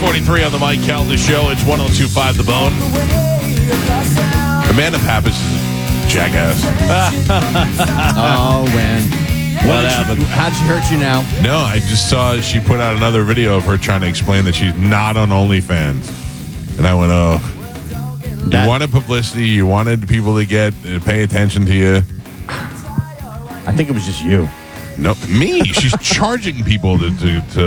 6:43 on the Mike Calda Show. It's 102.5 The Bone. Amanda Pappas is a jackass. Oh, man. What happened? How'd she hurt you now? No, I just saw she put out another video of her trying to explain that she's not on OnlyFans. And I went, oh. You wanted publicity. You wanted people to pay attention to you. I think it was just you. No, me. She's charging people to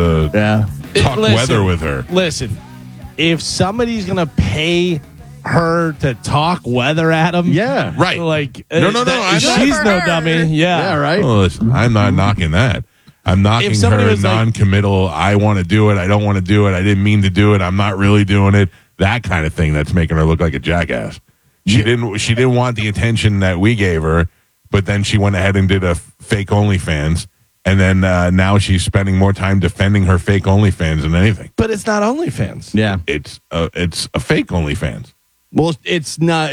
talk weather with her. Listen, if somebody's going to pay her to talk weather at them, Yeah. Right. like No, she's no dummy. Yeah, right? Well, listen, I'm not knocking that. I'm knocking somebody her was like- non-committal. I want to do it. I don't want to do it. I didn't mean to do it. I'm not really doing it. That kind of thing that's making her look like a jackass. She didn't want the attention that we gave her, but then she went ahead and did a fake OnlyFans, and then now she's spending more time defending her fake OnlyFans than anything. But it's not OnlyFans. Yeah. It's a fake OnlyFans. Well, it's not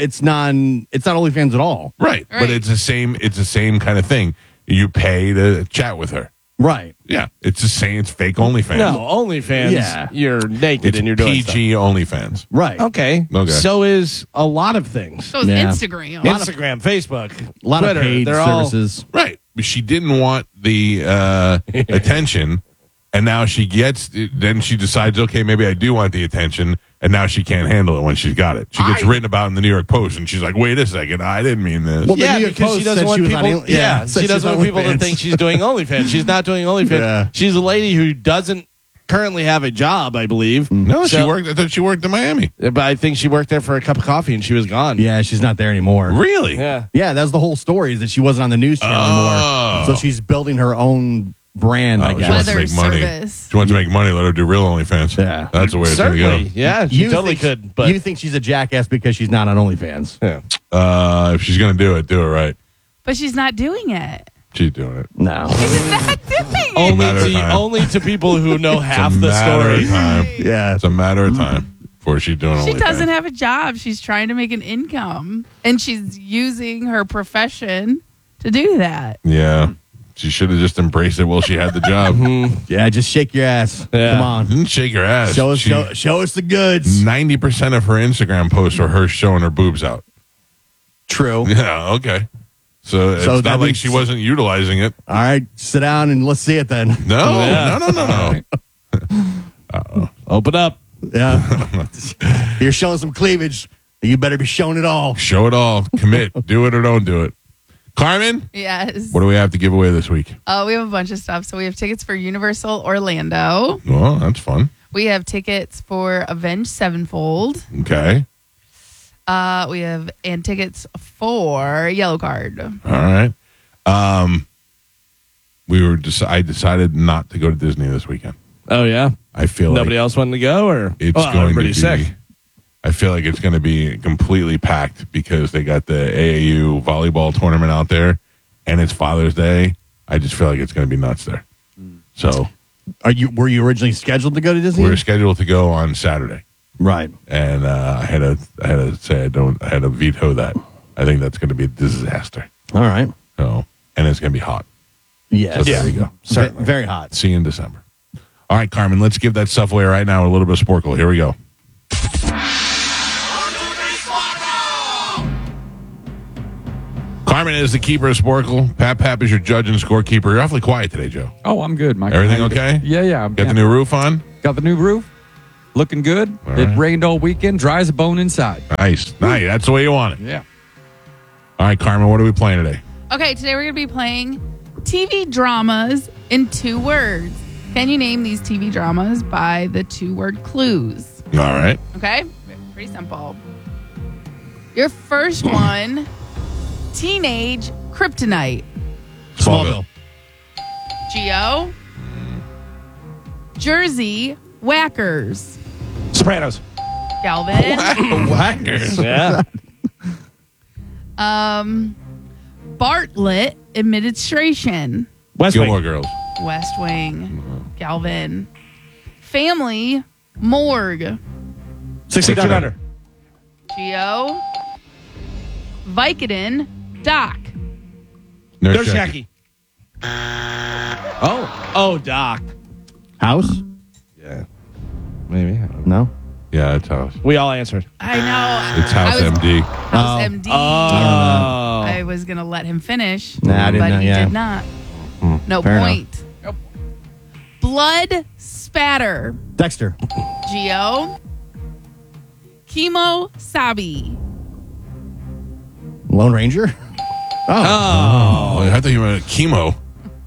OnlyFans at all. Right. But it's the same kind of thing. You pay to chat with her. Right. Yeah. It's the same. It's fake OnlyFans. No, OnlyFans, Yeah. you're naked It's and you're doing PG OnlyFans. Right. stuff. Okay. So is a lot of things. So it's Yeah. Instagram. Instagram, Facebook, A lot Twitter, of paid they're all- services. Right. She didn't want the attention, and now she gets, then she decides, okay, maybe I do want the attention, and now she can't handle it when she's got it. She gets written about in the New York Post, and she's like, wait a second, I didn't mean this. Well, the Yeah, New York because Post she doesn't said want she was people. on- yeah, said she she was doesn't on want people to OnlyFans. think she's doing OnlyFans. She's not doing OnlyFans. Yeah. She's a lady who doesn't currently have a job, I believe. No, I thought she worked in Miami. But I think she worked there for a cup of coffee and she was gone. Yeah, she's not there anymore. Really? Yeah. Yeah, that's the whole story, is that she wasn't on the news channel Oh. anymore. So she's building her own brand, I She guess. wants to Weather make money. service. She wants to make money. Let her do real OnlyFans. Yeah. That's the way it's going to Certainly. go. Yeah, she totally could. But you think she's a jackass because she's not on OnlyFans? yeah. If she's going to do it right. But she's not doing it. She's doing it. No. She's not doing it. Matter of time. Only to people who know half It's a the matter story. of time. Yeah. It's a matter of time before she's doing OnlyFans. She doesn't have a job. She's trying to make an income. And she's using her profession to do that. Yeah. She should have just embraced it while she had the job. Yeah, just shake your ass. Yeah. Come on. Didn't shake her ass. Show us the goods. 90% of her Instagram posts are her showing her boobs out. True. Yeah, okay. So it's So that not like means- she wasn't utilizing it. All right, sit down and let's see it then. No, Yeah. no. Open up. Yeah. You're showing some cleavage. You better be showing it all. Show it all. Commit. Do it or don't do it. Carmen, Yes. what do we have to give away this week? We have a bunch of stuff. So we have tickets for Universal Orlando. Well, that's fun. We have tickets for Avenged Sevenfold. Okay. We have tickets for Yellow Card. All right. I decided not to go to Disney this weekend. Oh, yeah. I feel Nobody like else wanted to go? Or it's going everybody to be sick. I feel like it's going to be completely packed because they got the AAU volleyball tournament out there, and it's Father's Day. I just feel like it's going to be nuts there. So Were you originally scheduled to go to Disney? we're scheduled to go on Saturday, Right. and I had to say I had to veto that. I think that's going to be a disaster. All right. So, and it's going to be hot. Yes. So there you go. Certainly. Very hot. See you in December. All right, Carmen, let's give that stuff away right now with a little bit of Sporkle. Here we go. Carmen is the keeper of Sporkle. Pap is your judge and scorekeeper. You're awfully quiet today, Joe. Oh, I'm good, Mike. Everything okay? Yeah. Got the new roof on? Got the new roof. Looking good. All It right. rained all weekend. Dry as a bone inside. Nice. That's the way you want it. Yeah. All right, Carmen, what are we playing today? Okay, today we're going to be playing TV dramas in 2 words. Can you name these TV dramas by the 2-word clues? All right. Okay? Pretty simple. Your first one, Teenage Kryptonite. Smallville. Geo. Jersey Whackers. Sopranos. Galvin. Whackers. Yeah. Bartlett Administration. West Gilmore Wing. Girls. West Wing. Galvin. Family Morgue. 6 Feet Under. Geo. Vicodin Doc. Nurse Nurse Jackie. Jackie. Oh, Doc. House? Yeah. Maybe. No? Yeah, it's House. We all answered. I know. It's House MD. House MD. Oh. I was going to let him finish, Nah, I didn't but know, he yeah. did not. No fair point. Blood spatter. Dexter. Geo. Chemo Sabi. Lone Ranger? Oh, I thought you meant chemo.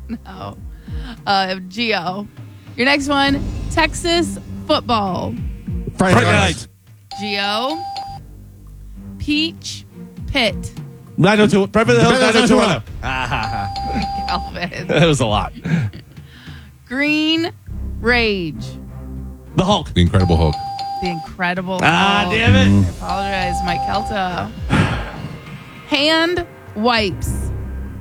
Geo. Your next one, Texas football. Friday Night. Geo. Peach Pit. 902. Beverly Hills 90210. Calvin. That was a lot. Green Rage. The Hulk. The Incredible Hulk. The Incredible Ah, Hulk. damn it. I apologize, Mike Kelta. Hand wipes.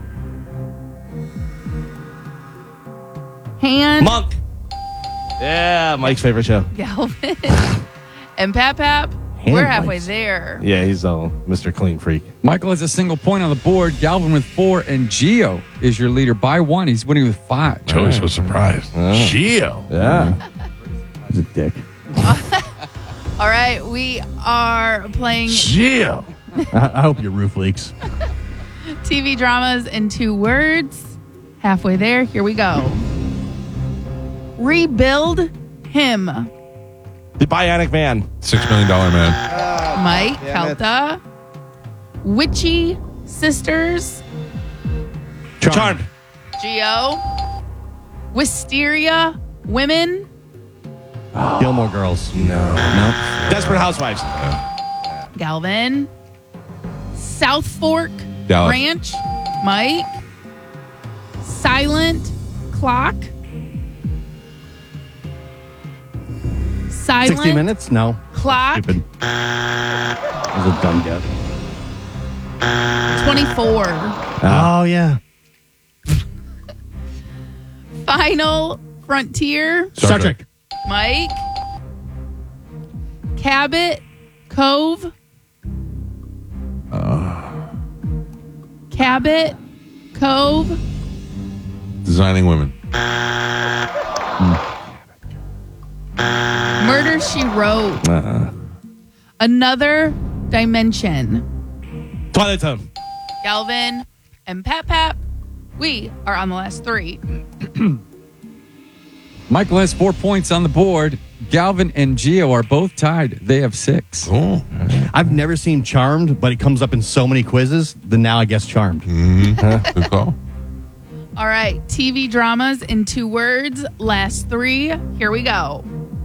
Hand Monk. Yeah, Mike's favorite show. Galvin. And Pap Pap. Hand We're halfway wipes. there. Yeah, he's Mr. Clean Freak. Michael has a single point on the board. Galvin with 4, and Gio is your leader by 1. He's winning with 5. Joey's so surprised. Geo. Yeah. He's a dick. All right, we are playing Geo. I hope your roof leaks. TV dramas in 2 words. Halfway there. Here we go. Rebuild him. The Bionic Man. $6 Million Man. Mike damn it. Kelta. Witchy Sisters. Charmed. Geo. Wisteria Women. Gilmore Girls. No. Desperate Housewives. Galvin. South Fork Dallas. Ranch. Mike. Silent Clock. Silent 60 Minutes? No. Clock. Stupid. That was a dumb guess. 24. Oh, yeah. Final Frontier. Star Trek. Mike. Cabot Cove. Cabot Cove. Designing Women. Murder, She Wrote. Another Dimension. Twilight Zone. Galvin and Pap Pap. We are on the last 3. Michael has 4 points on the board. Galvin and Gio are both tied. They have 6. Oh. I've never seen Charmed, but it comes up in so many quizzes. Then now I guess Charmed. Good call. All right. TV dramas in 2 words. Last 3. Here we go.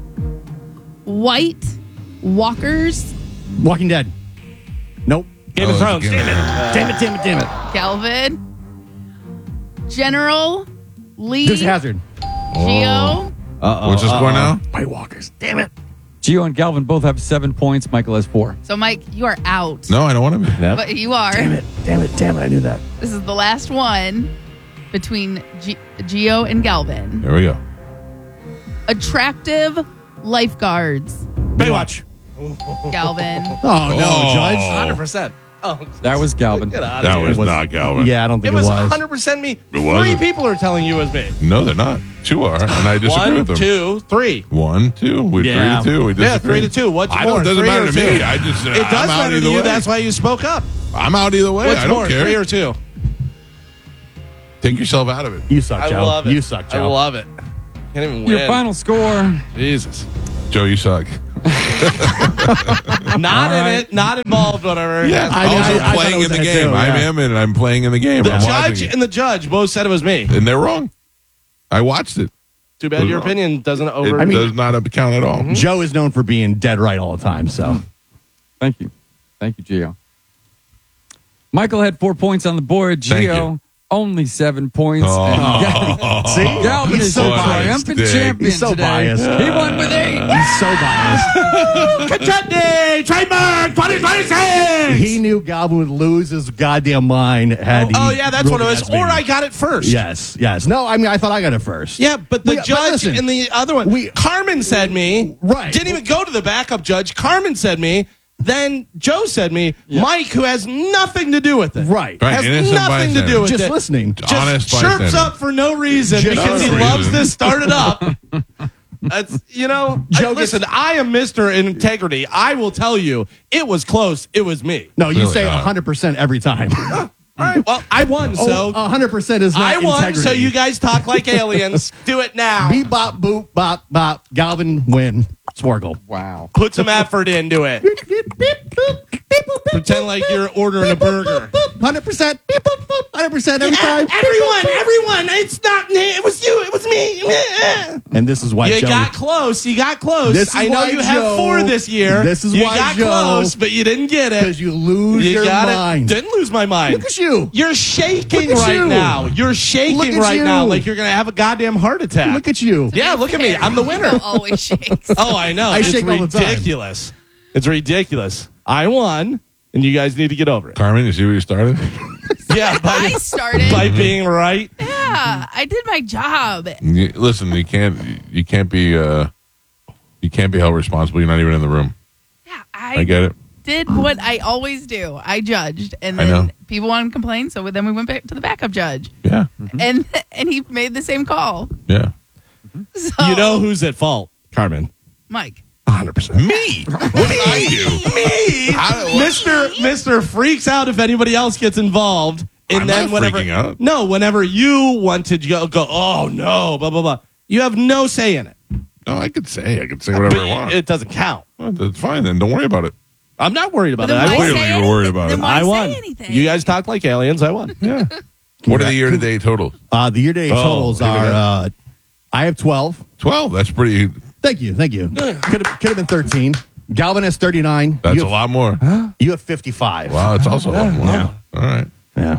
White Walkers. Walking Dead. Nope. Game of Oh, Thrones. Game of Damn it. Damn it. Galvin. General Lee. Dukes of Hazzard. Geo. What's the score now? White Walkers. Damn it. Gio and Galvin both have 7 points. Michael has 4. So, Mike, you are out. No, I don't want to be. Yep. But you are. Damn it. I knew that. This is the last one between Geo and Galvin. There we go. Attractive lifeguards. Baywatch. Galvin. Oh, no, Oh. Judge. 100%. Oh, That was Galvin. get out That of here. was not Galvin. Yeah, I don't It think it was was. 100% me. It wasn't. 3 people are telling you it was me. No, they're not. 2 are, and I disagree 1, with them. 2, 3. 1, 2. We Yeah. 3-2. We Yeah, disagree. 3-2. What's I more? don't. Doesn't 3 matter or to 2? me. I just. It does I'm out matter to either you. way. That's why you spoke up. I'm out either way. What's I don't more, care. 3 or 2? Take yourself out of it. You suck, I Joe. love it. You suck, Joe. I love it. Can't even win. Your final score. Jesus. Joe, you suck. Not in it. Not involved. Whatever. Yeah, I also thought playing it was in the that game. too, I yeah. am in it. I'm playing in the game. The I'm judge watching it. and the judge both said it was me. And they're wrong. I watched it. Too bad your opinion doesn't over. It does not count at all. Joe is known for being dead right all the time, so. Thank you. Thank you, Gio. Michael had 4 points on the board. Thank Gio, you. only 7 points. Oh. And See? Galvin He's is so the biased. triumphant Dick. champion He's so today. biased. He won with 8. He's so biased. Contending trademark 2026. He knew Galvin would lose his goddamn mind had he. Oh yeah, that's what it really was. asked me. Or I got it first. Yes. No, I mean, I thought I got it first. Yeah, but the judge listen, and the other one, Carmen said me. Right. Didn't even go to the backup judge. Carmen said me. Then Joe said me. Mike, who has nothing to do with it. Right. Right, Has innocent nothing to bystander. do with Just it. listening. Just Honest chirps bystander. up for no reason Just because he no loves reason. this started up. That's, you know, Joe listen, I am Mr. Integrity. I will tell you, it was close. It was me. No, you Really say not. 100% every time. All right. Well, I won, so 100% is not I won. integrity. So you guys talk like aliens. Do it now. Beep, bop, boop, bop, bop. Galvin, win. Swargle. Wow. Put some effort into it. Pretend like you're ordering a burger. 100%. Beep, boop, boop. 100% every time. Everyone. It's not me. It was you. It was me. And this is why You Joe. got close. You got close. This is I know why you Joe- have 4 this year. This is you why got Joe- close, but you didn't get it. Because you lose You your got mind. it. Didn't lose my mind. Look at you. You're shaking Look at right you. now. You're Look shaking at right you. now like you're going to have a goddamn heart attack. Look at you. Yeah, look at me. I'm the winner. Joe always shakes. Oh, I know. I It's shake all the time. ridiculous. It's ridiculous. I won, and you guys need to get over it. Carmen, you see where you started? Yeah, I started. by being right. Yeah, I did my job. Listen, you can't be held responsible. You're not even in the room. Yeah, I get it. did what I always do. I judged, and I know. then people wanted to complain. So then we went back to the backup judge, Yeah, and he made the same call. yeah. So, You know who's at fault, Carmen? Mike. 100%. Me? What did I do? Me, Mister freaks out if anybody else gets involved, and I'm then not whenever freaking out. no, whenever you want to go, oh no, blah blah blah. You have no say in it. No, I could say whatever I want. It doesn't count. Well, that's fine then. Don't worry about it. I'm not worried about Then it. why I won. clearly say you were anything? worried about Then it. why I won. say anything? You guys talk like aliens. I won. Yeah. What are the year-to-date totals? The year-to-date totals look at are, I have 12. 12. That's pretty. Thank you. Could have been 13. Galvin has 39. That's you a lot more. You have 55. Wow, it's also a lot more. Yeah. All right. Yeah.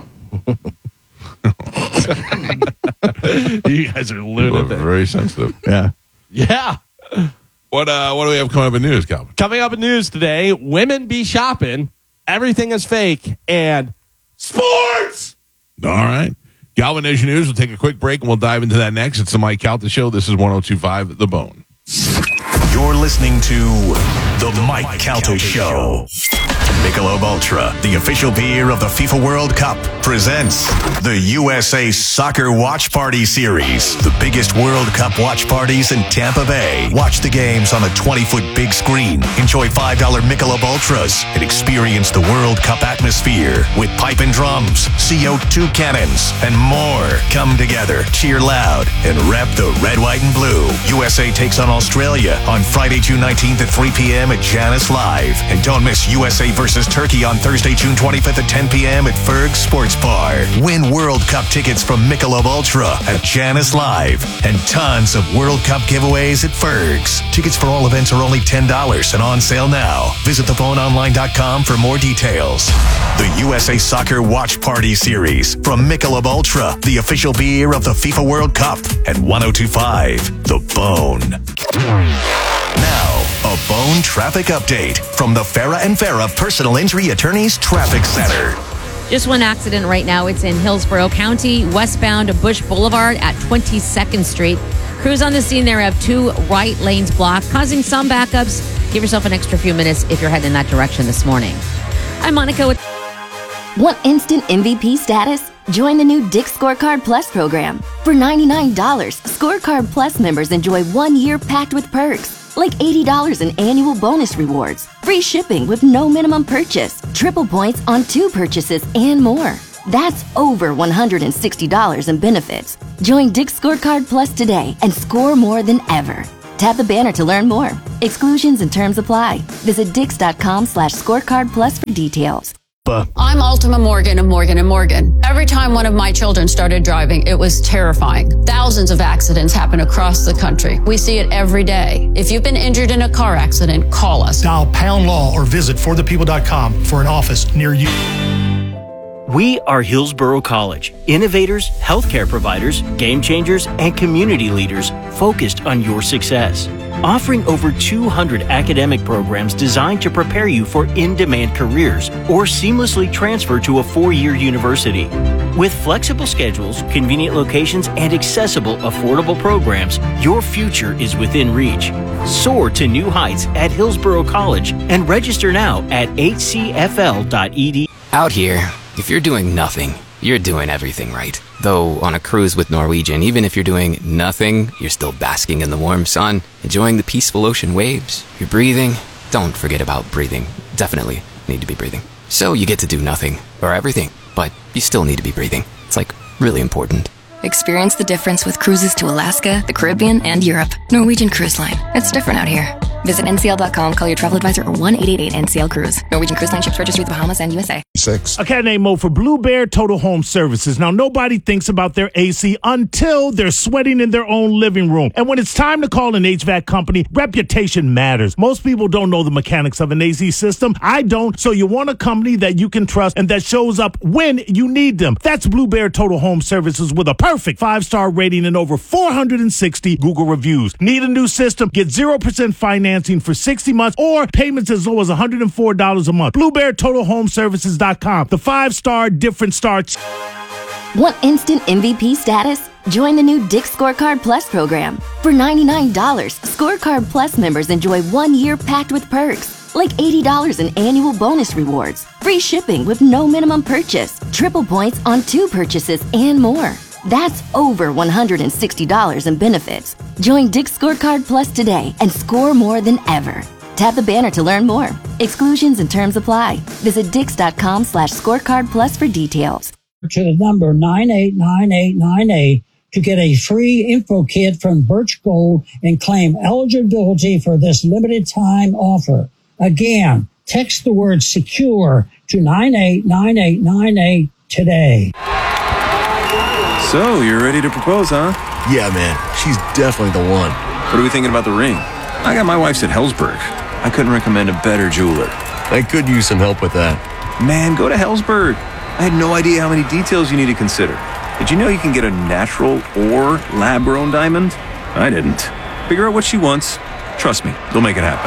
You guys are People are lunatic. very sensitive. Yeah. Yeah. What do we have coming up in news, Calvin? Coming up in news today, women be shopping, everything is fake, and sports. All right. Galvin Nation News. We'll take a quick break and we'll dive into that next. It's the Mike Calta Show. This is 102.5 The Bone. You're listening to The Mike Calta Show. Michelob Ultra, the official beer of the FIFA World Cup, presents the USA Soccer Watch Party Series. The biggest World Cup watch parties in Tampa Bay. Watch the games on a 20-foot big screen. Enjoy $5 Michelob Ultras and experience the World Cup atmosphere with pipe and drums, CO2 cannons, and more. Come together, cheer loud, and rep the red, white, and blue. USA takes on Australia on Friday, June 19th at 3 p.m. at Janus Live. And don't miss USA versus Turkey on Thursday, June 25th at 10 p.m. at Ferg's Sports Bar. Win World Cup tickets from Michelob Ultra at Janus Live. And tons of World Cup giveaways at Ferg's. Tickets for all events are only $10 and on sale now. Visit thephoneonline.com for more details. The USA Soccer Watch Party Series from Michelob Ultra, the official beer of the FIFA World Cup at 102.5 The Bone. Now, a Bone traffic update from the Farah and Farah Personal Injury Attorneys Traffic Center. Just one accident right now. It's in Hillsborough County, westbound Bush Boulevard at 22nd Street. Crews on the scene there have 2 right lanes blocked, causing some backups. Give yourself an extra few minutes if you're heading in that direction this morning. I'm Monica with... Want instant MVP status? Join the new Dick's Scorecard Plus program. For $99, Scorecard Plus members enjoy 1 year packed with perks, like $80 in annual bonus rewards, free shipping with no minimum purchase, triple points on 2 purchases, and more. That's over $160 in benefits. Join Dick's Scorecard Plus today and score more than ever. Tap the banner to learn more. Exclusions and terms apply. Visit dix.com/scorecard plus for details. I'm Ultima Morgan of Morgan & Morgan. Every time one of my children started driving, it was terrifying. Thousands of accidents happen across the country. We see it every day. If you've been injured in a car accident, call us. Dial pound law or visit forthepeople.com for an office near you. We are Hillsborough College, innovators, healthcare providers, game changers, and community leaders focused on your success. Offering over 200 academic programs designed to prepare you for in-demand careers or seamlessly transfer to a 4-year university. With flexible schedules, convenient locations, and accessible, affordable programs, your future is within reach. Soar to new heights at Hillsborough College and register now at hcfl.edu. Out here, if you're doing nothing, you're doing everything right. Though on a cruise with Norwegian, even if you're doing nothing, you're still basking in the warm sun, enjoying the peaceful ocean waves. You're breathing. Don't forget about breathing. Definitely need to be breathing. So you get to do nothing or everything, but you still need to be breathing. It's like really important. Experience the difference with cruises to Alaska, the Caribbean, and Europe. Norwegian Cruise Line. It's different out here. Visit ncl.com, call your travel advisor, or 1-888-NCL-CRUISE. Norwegian Cruise Line ships registry to the Bahamas and USA. A cat named Mo for Blue Bear Total Home Services. Now, nobody thinks about their AC until they're sweating in their own living room. And when it's time to call an HVAC company, reputation matters. Most people don't know the mechanics of an AC system. I don't, so you want a company that you can trust and that shows up when you need them. That's Blue Bear Total Home Services with a perfect 5-star rating and over 460 Google reviews. Need a new system? Get 0% financing for 60 months or payments as low as $104 a month. BlueBearTotalHomeservices.com. The 5-star different starts. Want instant MVP status? Join the new Dick's Scorecard Plus program. For $99, Scorecard Plus members enjoy 1 year packed with perks, like $80 in annual bonus rewards, free shipping with no minimum purchase, triple points on 2 purchases, and more. That's over $160 in benefits. Join Dick's Scorecard Plus today and score more than ever. Tap the banner to learn more. Exclusions and terms apply. Visit Dix.com/scorecard plus for details. To the number 989898 to get a free info kit from Birch Gold and claim eligibility for this limited time offer. Again, text the word secure to 989898 today. So, you're ready to propose, huh? Yeah, man. She's definitely the one. What are we thinking about the ring? I got my wife's at Helzberg. I couldn't recommend a better jeweler. I could use some help with that. Man, go to Helzberg. I had no idea how many details you need to consider. Did you know you can get a natural or lab-grown diamond? I didn't. Figure out what she wants. Trust me, they'll make it happen.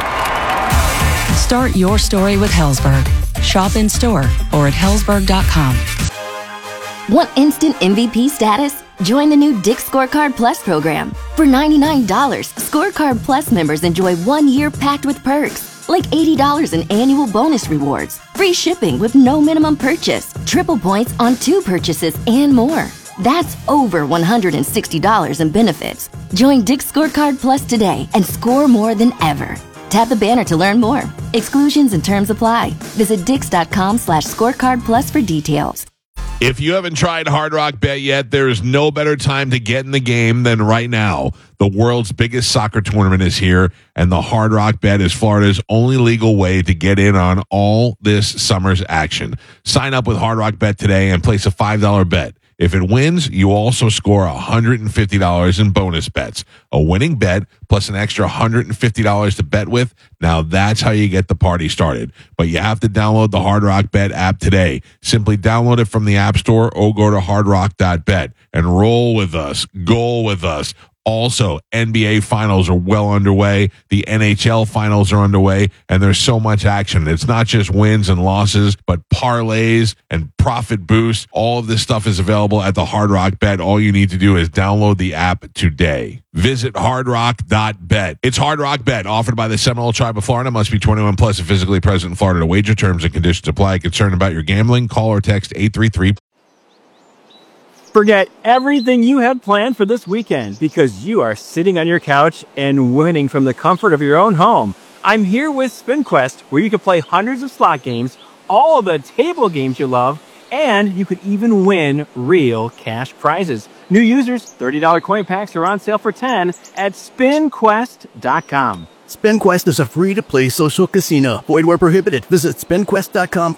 Start your story with Helzberg. Shop in store or at Helzberg.com. Want instant MVP status? Join the new Dick's Scorecard Plus program. For $99, Scorecard Plus members enjoy 1 year packed with perks, like $80 in annual bonus rewards, free shipping with no minimum purchase, triple points on 2 purchases, and more. That's over $160 in benefits. Join Dick's Scorecard Plus today and score more than ever. Tap the banner to learn more. Exclusions and terms apply. Visit Dix.com/scorecard plus for details. If you haven't tried Hard Rock Bet yet, there is no better time to get in the game than right now. The world's biggest soccer tournament is here, and the Hard Rock Bet is Florida's only legal way to get in on all this summer's action. Sign up with Hard Rock Bet today and place a $5 bet. If it wins, you also score $150 in bonus bets. A winning bet plus an extra $150 to bet with. Now that's how you get the party started. But you have to download the Hard Rock Bet app today. Simply download it from the App Store or go to hardrock.bet and roll with us. Goal with us. Also, NBA finals are well underway. The NHL finals are underway, and there's so much action. It's not just wins and losses, but parlays and profit boosts. All of this stuff is available at the Hard Rock Bet. All you need to do is download the app today. Visit hardrock.bet. It's Hard Rock Bet, offered by the Seminole Tribe of Florida. Must be 21 plus and physically present in Florida to wager. Terms and conditions apply. Concerned about your gambling? Call or text 833. Forget everything you had planned for this weekend because you are sitting on your couch and winning from the comfort of your own home. I'm here with SpinQuest, where you can play hundreds of slot games, all of the table games you love, and you could even win real cash prizes. New users, $30 coin packs are on sale for $10 at SpinQuest.com. SpinQuest is a free-to-play social casino. Void where prohibited. Visit SpinQuest.com